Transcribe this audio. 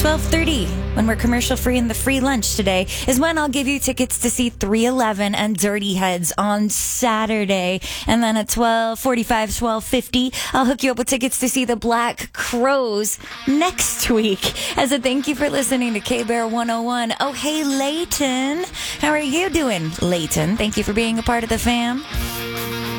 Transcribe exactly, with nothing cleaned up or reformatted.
twelve thirty, when we're commercial free in the free lunch today, is when I'll give you tickets to see three eleven and Dirty Heads on Saturday. And then at twelve forty-five, twelve fifty, I'll hook you up with tickets to see the Black Crows next week. As a thank you for listening to K-Bear one oh one. Oh, hey, Layton. How are you doing, Layton? Thank you for being a part of the fam.